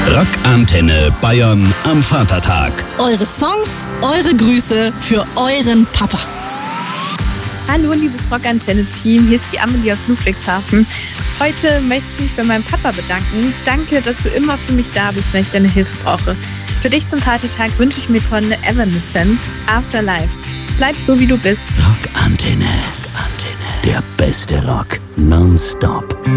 Rockantenne Bayern am Vatertag. Eure Songs, eure Grüße für euren Papa. Hallo liebes Rockantenne-Team, hier ist die Amelie aus Ludwigshafen. Heute möchte ich mich bei meinem Papa bedanken. Danke, dass du immer für mich da bist, wenn ich deine Hilfe brauche. Für dich zum Partytag wünsche ich mir von Evanescence Afterlife. Bleib so, wie du bist. Rockantenne. Der beste Rock nonstop.